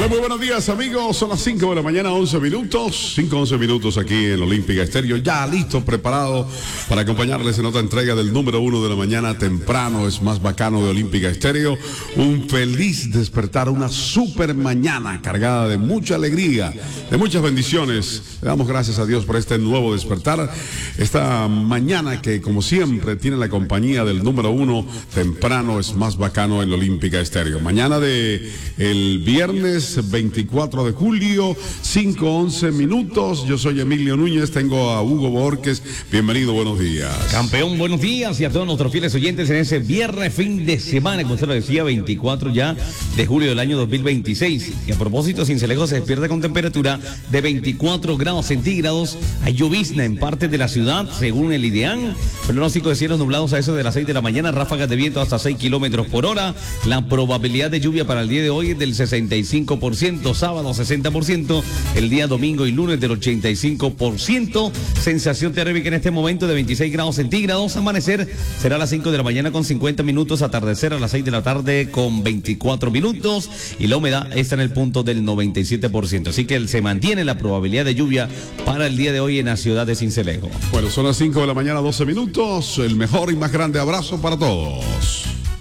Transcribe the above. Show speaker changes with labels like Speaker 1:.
Speaker 1: Hola, muy buenos días, amigos. Son las 5 de la mañana, 11 minutos. 11 minutos aquí en Olímpica Estéreo. Ya listo, preparado para acompañarles en otra entrega del número 1 de la mañana. Temprano es más bacano de Olímpica Estéreo. Un feliz despertar, una super mañana cargada de mucha alegría, de muchas bendiciones. Le damos gracias a Dios por este nuevo despertar. Esta mañana que, como siempre, tiene la compañía del número 1. Temprano es más bacano en Olímpica Estéreo. Mañana de el viernes 24 de julio, 5:11 minutos. Yo soy Emilio Núñez, tengo a Hugo Borges. Bienvenido, buenos días.
Speaker 2: Campeón, buenos días, y a todos nuestros fieles oyentes en ese viernes fin de semana, como usted lo decía, 24 ya de julio del año 2026. Y a propósito, Sincelejo se despierta con temperatura de 24 grados centígrados. Hay llovizna en parte de la ciudad, según el IDEAN. Pronóstico de cielos nublados a eso de las 6 de la mañana, ráfagas de viento hasta 6 kilómetros por hora. La probabilidad de lluvia para el día de hoy es del 65%, sábado 60%, el día domingo y lunes del 85%. Sensación térmica en este momento de 26 grados centígrados. Amanecer será a las 5 de la mañana con 50 minutos, atardecer a las 6 de la tarde con 24 minutos y la humedad está en el punto del 97%. Así que se mantiene la probabilidad de lluvia para el día de hoy en la ciudad de Sincelejo.
Speaker 1: Bueno, son las 5 de la mañana, 12 minutos. El mejor y más grande abrazo para todos.